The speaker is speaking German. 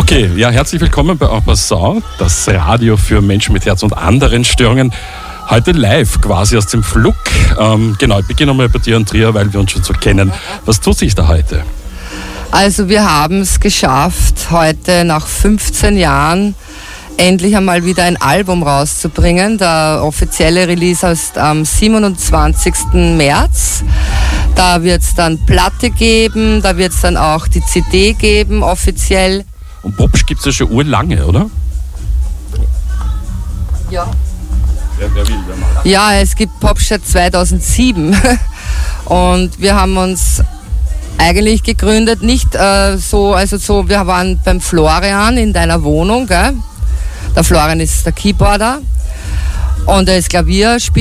Okay, ja, herzlich willkommen bei En Passant, das Radio für Menschen mit Herz und anderen Störungen. Heute live, quasi aus dem Flug. Genau, ich beginne mal bei dir, Andrea, weil wir uns schon so kennen. Was tut sich da heute? Also wir haben es geschafft, heute nach 15 Jahren endlich einmal wieder ein Album rauszubringen. Der offizielle Release ist am 27. März. Da wird es dann Platte geben, da wird es dann auch die CD geben, offiziell. Und Popsch gibt es ja schon urlange, oder? Ja. Wer will, wer macht? Ja, es gibt Popsch seit 2007 und wir haben uns eigentlich gegründet, nicht wir waren beim Florian in deiner Wohnung, gell? Der Florian ist der Keyboarder und er ist Klavierspieler.